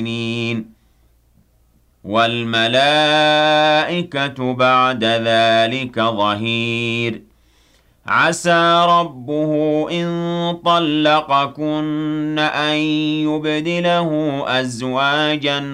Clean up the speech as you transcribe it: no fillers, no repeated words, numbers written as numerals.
وَالْمَلَائِكَةُ بَعْدَ ذَلِكَ ظَهِيرٌ عَسَىٰ رَبُّهُ إِن طَلَّقَكُنَّ أَن يُبْدِلَهُ أَزْوَاجًا